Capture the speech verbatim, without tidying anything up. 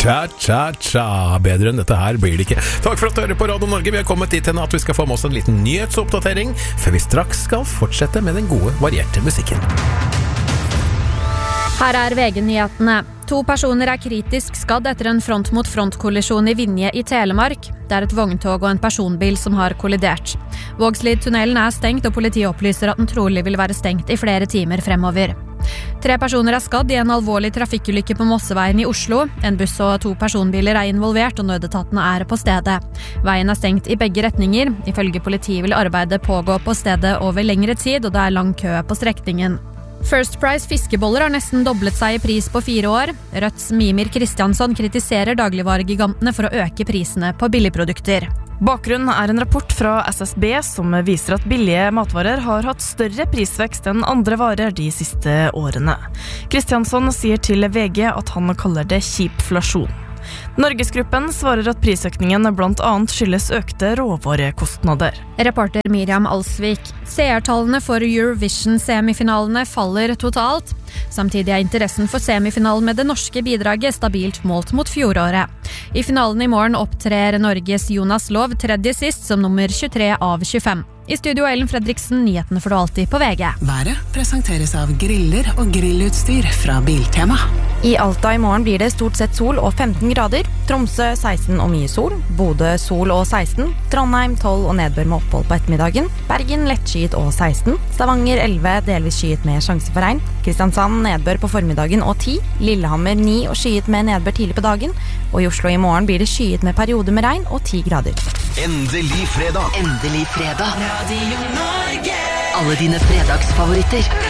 Cha-cha-cha, bedre enn dette her blir det ikke. Takk for at du hører på Radio Norge. Vi har kommet dit til at vi skal få med oss en liten nyhetsoppdatering, før vi straks skal fortsette med den gode, varierte musikken. Her er V G-nyhetene. To personer er kritisk skadd etter en front-mot-front-kollisjon i Vinje i Telemark. Det er et vogntog og en personbil som har kollidert. Vågslidtunnelen er stengt, og politiet opplyser at den trolig vil være stengt i flere timer fremover. Tre personer er skadd i en alvorlig trafikkulykke på Mosseveien i Oslo. En buss og to personbiler er involvert, og nødetatene er på stedet. Veien er stengt i begge retninger. Ifølge politiet vil arbeidet pågå på stedet over lengre tid, og det er lang kø på strekningen. First Price fiskeboller har nesten doblet seg i pris på fire år. Rødts Mimir Kristiansson kritiserer dagligvaregigantene for å øke prisene på billigprodukter. Bakgrunnen er en rapport fra S S B som viser at billige matvarer har hatt større prisvekst enn andre varer de siste årene. Kristiansson sier til V G at han kaller det kjipflasjon. Norgesgruppen svarer at prisøkningen blant annet skyldes økte råvarekostnader. Reporter Miriam Alsvik. Seertallene for Eurovision-semifinalene faller totalt. Samtidig er interessen for semifinalen med det norske bidraget stabilt målt mot fjoråret. I finalen i morgen opptrer Norges Jonas Lov tredje sist som nummer tjuetre av tjuefem. I studio Ellen Fredriksen, nyhetene får du alltid på V G. Været presenteres av griller og grillutstyr fra Biltema. I Alta i morgen blir det stort sett sol og femten grader. Tromsø seksten og mye sol. Bodø sol og seksten. Trondheim tolv og nedbør med opphold på ettermiddagen. Bergen lettskyet og seksten. Stavanger elleve, delvis skyet med sjanse for regn. Kristiansand nedbør på formiddagen og ti. Lillehammer ni og skyet med nedbør tidlig på dagen. Og i Oslo i morgen blir det skyet med perioder med regn og ti grader. Endelig fredag. Endelig fredag. Radio Norge. Alle dine fredagsfavoritter.